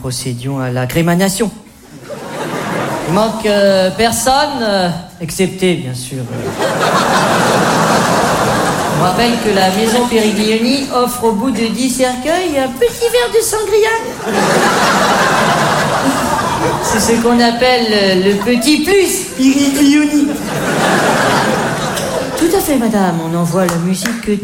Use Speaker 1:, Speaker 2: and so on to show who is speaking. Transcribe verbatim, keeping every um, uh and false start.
Speaker 1: procédions à la crémation. Il manque euh, personne, euh, excepté, bien sûr. Je vous rappelle que la maison Périglioni offre au bout de dix cercueils un petit verre de sangria. C'est ce qu'on appelle euh, le petit plus Périglioni. Tout à fait, madame. On envoie la musique